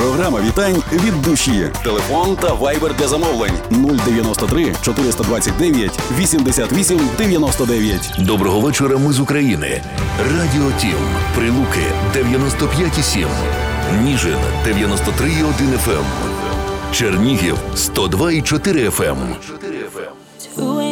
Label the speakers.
Speaker 1: Програма вітань від душі. Телефон та вайбер для замовлень 093 429 88 99.
Speaker 2: Доброго вечора, ми з України. Радіо Тім. Прилуки 95,7. Ніжин 93,1 FM. Чернігів 102,4 FM.